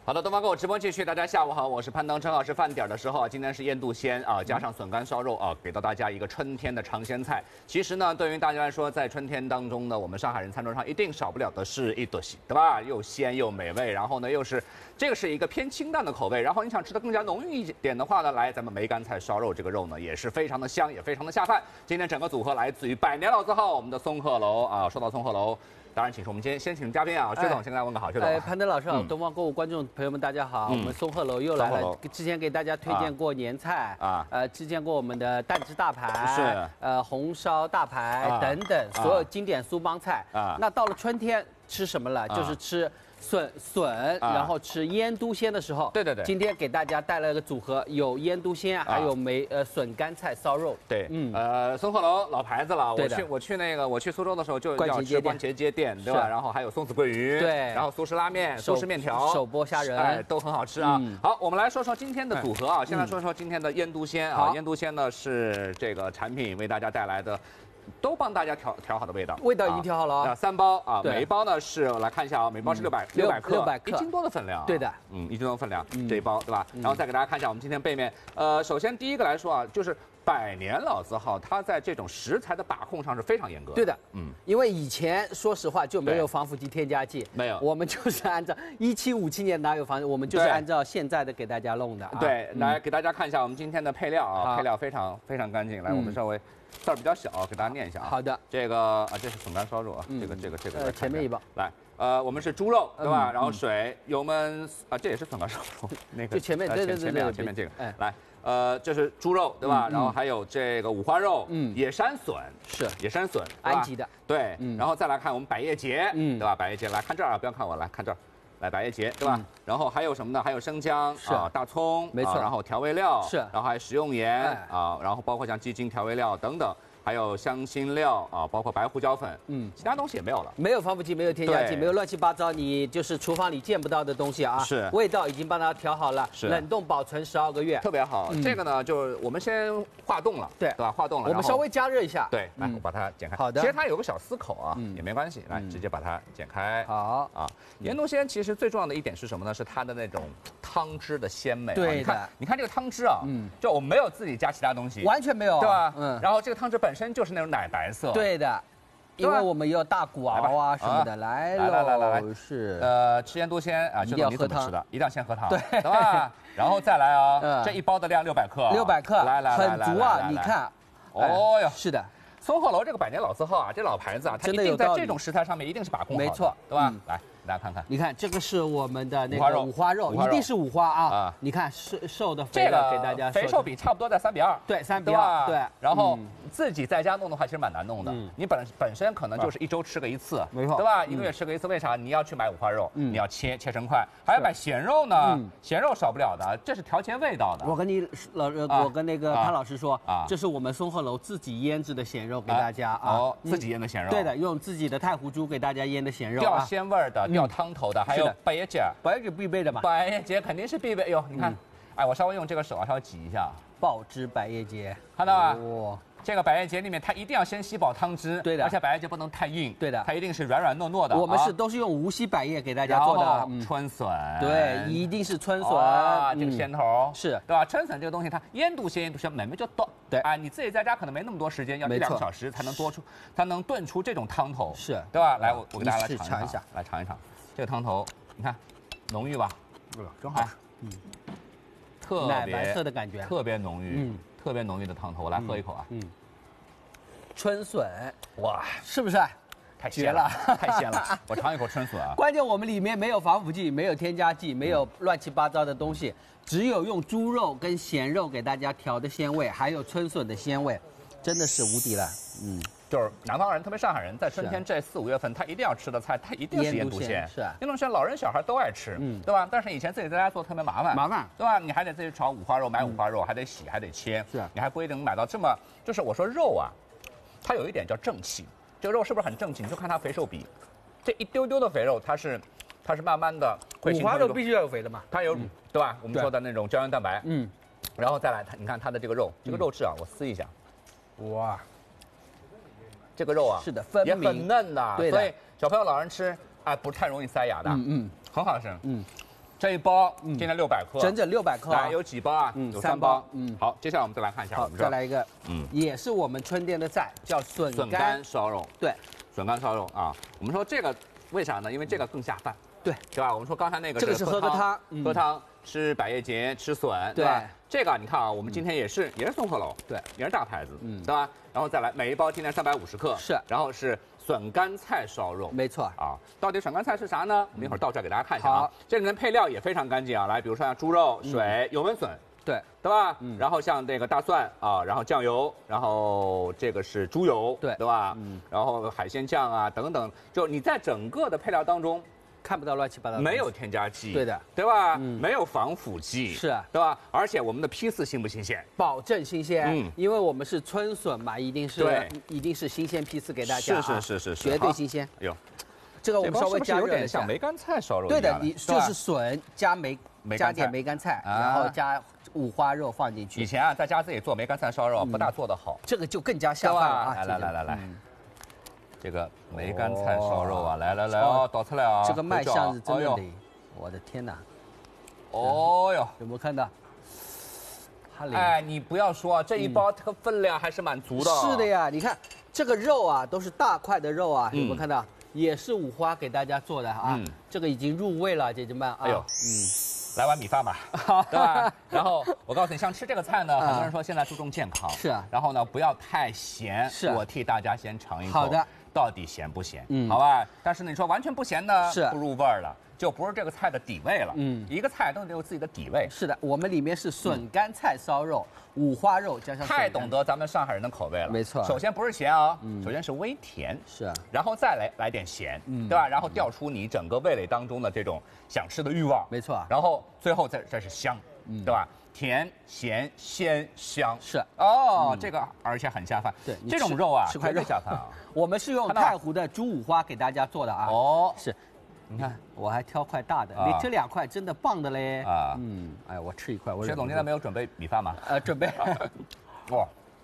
好的，东方购物直播继续，大家下午好，我是潘登，正好是饭点的时候，今天是腌笃鲜啊，加上笋干烧肉啊，给到大家一个春天的尝鲜菜。其实呢，对于大家来说，在春天当中呢，我们上海人餐桌上一定少不了的是一笃鲜，对吧？又鲜又美味，然后呢又是这个是一个偏清淡的口味，然后你想吃的更加浓郁一点的话呢，来咱们梅干菜烧肉这个肉呢也是非常的香，也非常的下饭。今天整个组合来自于百年老字号我们的松鹤楼啊，说到松鹤楼。当然，请出我们今天先请嘉宾啊，薛总，先跟大家问个好，薛总。 潘登老师好，东方购物观众朋友们大家好，我们松鹤楼又来了。之前给大家推荐过年菜啊，推荐过我们的蛋汁大排，是红烧大排等等，所有经典苏帮菜啊。那到了春天吃什么了？就是吃。笋，然后吃腌笃鲜的时候， 对， 今天给大家带来一个组合，有腌笃鲜，还有笋干菜烧肉。 对，松鹤楼老牌子了，我去苏州的时候就要吃关节街店，对吧？然后还有松子桂鱼， 对， 然后苏式拉面、苏式面条、 手剥虾仁， 哎，都很好吃啊。好，我们来说说今天的组合啊，先来说说今天的腌笃鲜啊，腌笃鲜呢是这个产品为大家带来的。都帮大家调好的味道已经调好了啊。 3包啊，每一包呢是我来看一下啊，每包是600克，1斤多的分量。 对的 ，1斤多的分量这一包对吧？然后再给大家看一下我们今天背面，首先第一个来说啊，就是百年老字号，它在这种食材的把控上是非常严格的。 对的，因为以前说实话就没有防腐剂添加剂， 没有， 我们就是按照1757年哪有防，我们就是按照现在的给大家弄的。 对，来给大家看一下我们今天的配料啊，配料非常干净。来，我们稍微。字儿比较小，给大家念一下啊。 好的， 这个啊，这是笋干烧肉啊，这个前面一包。 来，我们是猪肉对吧？然后水、油焖啊，这也是笋干烧肉。那个就前面，对， 前面这个。来，这是猪肉对吧？然后还有这个五花肉，野山笋是野山笋， 安吉的。 对，然后再来看我们百叶结，对吧？百叶结，来看这儿啊，不要看我，来看这儿。来百叶结对吧？然后还有什么呢？还有生姜啊、大葱， 没错。 然后调味料是， 然后还有食用盐啊，然后包括像鸡精调味料等等，还有香辛料啊，包括白胡椒粉，其他东西也没有了， 没有防腐剂，没有添加剂，没有乱七八糟你就是厨房里见不到的东西啊。 是， 味道已经帮它调好了， 是冷冻保存12个月， 特别好。这个呢，就是我们先化冻了，对吧？化冻了， 我们稍微加热一下， 对，来我把它剪开。 好的， 其实它有个小丝口啊，也没关系，来直接把它剪开。 好啊，腌笃鲜其实最重要的一点是什么呢？是它的那种汤汁的鲜美。 对的， 你看这个汤汁啊，就我没有自己加其他东西， 完全没有， 对吧？然后这个汤汁本身就是那种奶白色。 对的，因为我们有大骨熬啊什么的。来，是吃腌笃鲜啊， 一定要喝汤的，一定要先喝汤， 对吧？然后再来啊，这一包的量600克 ，600克， 来， 很足啊！你看， 哦哟， 是的。 松鹤楼这个百年老字号啊，这老牌子啊，它一定在这种食材上面一定是把控好的， 没错， 对吧？来，大家看看， 你看这个是我们的那个五花肉，一定是五花啊！你看瘦的肥的，给大家肥瘦比差不多在3:2， 对，3:2，对。 然后自己在家弄的话，其实蛮难弄的。你本身可能就是1周吃个1次， 没错， 对吧？1个月吃个1次，为啥？你要去买五花肉，你要切成块，还要买咸肉呢，咸肉少不了的，这是调节味道的。 我跟那个潘老师说，这是我们松鹤楼自己腌制的咸肉给大家啊。 自己腌的咸肉， 对的，用自己的太湖猪给大家腌的咸肉， 掉鲜味的，掉汤头的，还有百叶结， 百叶结必备的嘛， 百叶结肯定是必备。哟，你看，哎，我稍微用这个手啊，稍微挤一下， 爆汁百叶结， 看到吧？哇，这个百叶结里面它一定要先吸饱汤汁， 对的， 而且百叶结不能太硬， 对的， 它一定是软软糯糯的。 我们都是用无锡百叶给大家做的， 春笋， 对，一定是春笋， 这个鲜头是， 对吧？春笋这个东西它腌笃鲜美味就多， 对啊，你自己在家可能没那么多时间，要1-2个小时才能炖出这种汤头， 是， 对吧？来，我给大家来尝一下， 来尝一尝这个汤头，你看浓郁吧？ 真好， 特别奶白色的感觉， 特别浓郁，特别浓郁的汤头，我来喝一口啊， 春笋， 哇， 是不是？ 太鲜了，太鲜了！我尝一口春笋啊。 关键我们里面没有防腐剂，没有添加剂，没有乱七八糟的东西，只有用猪肉跟咸肉给大家调的鲜味，还有春笋的鲜味，真的是无敌了。 就是南方人，特别上海人，在春天这4、5月份，他一定要吃的菜，他一定是腌笃鲜。 是腌笃鲜，老人小孩都爱吃，对吧？但是以前自己在家做特别麻烦，对吧？你还得自己炒五花肉，买五花肉还得洗，还得切， 是， 你还不一定买到这么，就是我说肉啊，它有一点叫正气。这个肉是不是很正气？你就看它肥瘦比，这一丢丢的肥肉，它是慢慢的会形成。 五花肉必须要有肥的嘛， 它有对吧？我们说的那种胶原蛋白，然后再来你看它的这个肉，这个肉质啊，我撕一下，哇，这个肉啊， 是的， 也很嫩的， 对的， 所以小朋友老人吃，哎，不太容易塞牙的，很好吃， 这一包今天600克， 整整600克。 来，有几包啊？有3包。好，接下来我们再来看一下。 好，再来一个，也是我们春天的菜，叫笋干烧肉。对，笋干烧肉啊。我们说这个为啥呢？因为这个更下饭。对，对吧？我们说刚才那个， 这个是喝个汤， 喝汤吃百叶结，吃笋，对吧？这个你看啊，我们今天也是松鹤楼，对，也是大牌子，对吧？然后再来，每一包今天350克，是，然后是笋干菜烧肉，没错啊。到底笋干菜是啥呢？我们一会儿倒出来给大家看一下啊。这里面配料也非常干净啊，来，比如说像猪肉、水、油焖笋，对吧？然后像这个大蒜啊，然后酱油，然后这个是猪油，对吧？然后海鲜酱啊等等，就你在整个的配料当中。看不到乱七八糟的，没有添加剂，对的，对吧？没有防腐剂，是，对吧？而且我们的批次新不新鲜？保证新鲜，因为我们是春笋嘛，一定是新鲜批次给大家，是，绝对新鲜。哎呦，这个我们稍微加热一下，有点像梅干菜烧肉一样。对的，你就是笋加点梅干菜，然后加五花肉放进去。以前啊，在家自己做梅干菜烧肉不大做得好，这个就更加下饭了啊！来。这个梅干菜烧肉啊，来哦，倒出来啊！这个卖相是真的美，我的天哪！哦哟，有没有看到？哎，你不要说，这一包这个分量还是蛮足的。是的呀，你看这个肉啊，都是大块的肉啊，有没有看到？也是五花给大家做的啊，这个已经入味了，姐姐们啊。哎呦，来碗米饭吧，对吧？然后我告诉你，像吃这个菜呢，很多人说现在注重健康，是啊。然后呢，不要太咸，是我替大家先尝一口。好的。到底咸不咸？好吧。但是你说完全不咸呢，是不入味儿了，就不是这个菜的底味了。一个菜都得有自己的底味。是的，我们里面是笋干菜烧肉、五花肉加上。太懂得咱们上海人的口味了。没错。首先不是咸啊，首先是微甜，是，然后再来点咸，对吧？然后调出你整个味蕾当中的这种想吃的欲望。没错。然后最后这是香，对吧？甜、咸、鲜、香是哦，这个而且很下饭。对，这种肉啊，吃块肉下饭啊。我们是用太湖的猪五花给大家做的啊。哦，是，你看我还挑块大的，你这2块真的棒的嘞啊。哎，我吃一块。薛总今天没有准备米饭吗？准备。哇，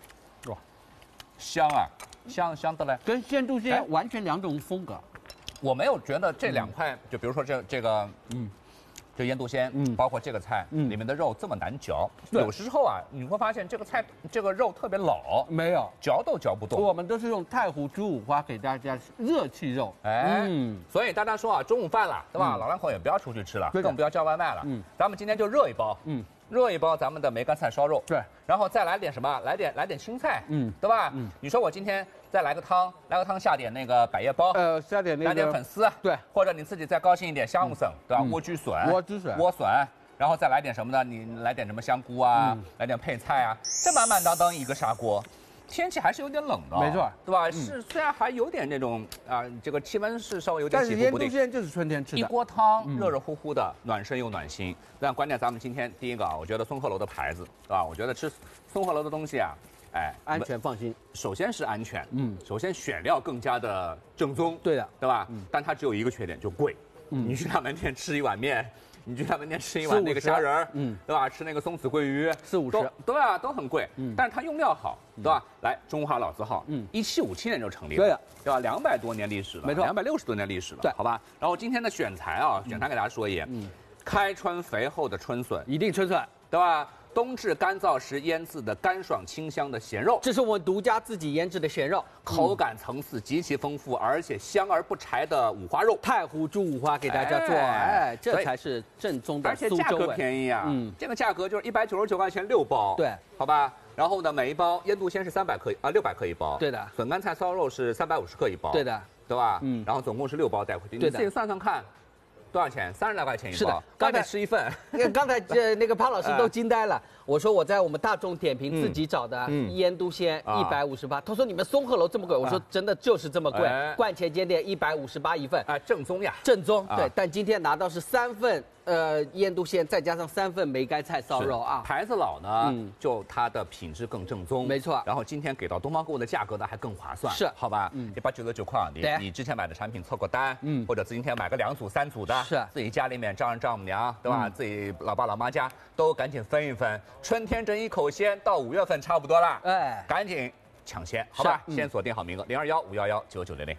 香啊，香的嘞，跟鲜猪鲜完全2种风格。我没有觉得这2块，就比如说这个，这腌笃鲜，包括这个菜，里面的肉这么难嚼。有时候啊，你会发现这个菜这个肉特别老，没有嚼都嚼不动。我们都是用太湖猪五花给大家热气肉，所以大家说啊，中午饭了，对吧？老两口也不要出去吃了，更不要叫外卖了。咱们今天就热一包，热一包咱们的梅干菜烧肉，对，然后再来点什么？来点青菜，对吧？你说我今天再来个汤下点那个百叶包，下点那个来点粉丝，对，或者你自己再高兴一点香菇笋，对吧？莴苣笋，莴笋，然后再来点什么呢？你来点什么香菇啊，来点配菜啊，这满满当当一个砂锅。天气还是有点冷的，没错，对吧？是，虽然还有点那种这个气温是稍微有点起伏不定。但是腌笃鲜就是春天吃的，一锅汤热热乎乎的，暖身又暖心。但关键咱们今天第一个啊，我觉得松鹤楼的牌子，对吧？我觉得吃松鹤楼的东西啊，哎，安全放心。首先是安全，首先选料更加的正宗，对的，对吧？但它只有一个缺点，就贵。你去他门店吃一碗面。你去他们店吃一碗那个虾仁儿，对吧？吃那个松子桂鱼，40-50，对啊，都很贵。但是它用料好，对吧？来，中华老字号，1757年就成立了，对的，对吧？200多年历史了，没错，260多年历史了，对，好吧。然后今天的选材啊，给大家说一眼，开春肥厚的春笋，一定春笋，对吧？冬至干燥时腌制的干爽清香的咸肉，这是我们独家自己腌制的咸肉，口感层次极其丰富，而且香而不柴的五花肉，太湖猪五花给大家做，哎，这才是正宗的苏州味，而且价格便宜啊，这个价格就是199块钱6包，对，好吧。然后呢，每一包腌笃鲜是600克一包，对的。笋干菜烧肉是350克一包，对的，对吧？然后总共是6包带回去，你自己算算看。多少钱？30来块钱一包。是的，刚才吃一份。刚才那个潘老师都惊呆了。我说我在我们大众点评自己找的腌笃鲜158，他说你们松鹤楼这么贵，我说真的就是这么贵。冠前间店158一份，啊，正宗呀，正宗。对，但今天拿到是3份腌笃鲜，再加上3份梅干菜烧肉啊。牌子老呢，就它的品质更正宗，没错。然后今天给到东方购物的价格呢还更划算，是，好吧？199块，你之前买的产品凑个单，或者今天买个2组3组的。是自己家里面丈人丈母娘，对吧？自己老爸老妈家都赶紧分一分。春天这一口鲜，到5月份差不多了，哎，赶紧抢先，好吧？先锁定好名额0215119900。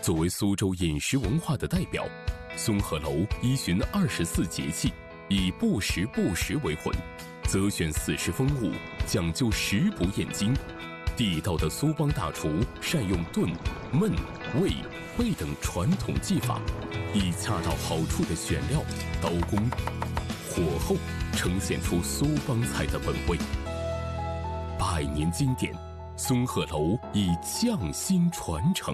作为苏州饮食文化的代表，松鹤楼依循24节气，以不时不食为魂，择选40风物，讲究食不厌精。地道的苏帮大厨善用炖、焖、煨、焙等传统技法，以恰到好处的选料、刀工、火候，呈现出苏帮菜的本味。100年经典，松鹤楼以匠心传承。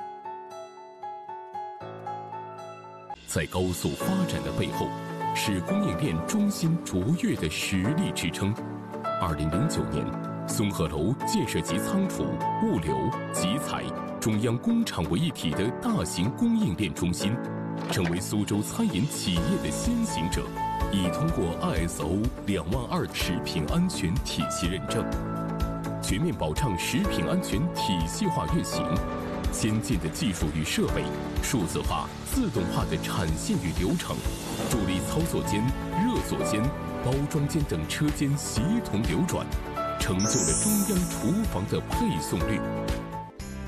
在高速发展的背后，是供应链中心卓越的实力支撑。2009年，松鹤楼建设集仓储、物流、集采、中央工厂为一体的大型供应链中心，成为苏州餐饮企业的先行者，已通过 ISO 22000食品安全体系认证，全面保障食品安全体系化运行。先进的技术与设备，数字化、自动化的产线与流程，助力操作间、热作间、包装间等车间协同流转，成就了中央厨房的配送率。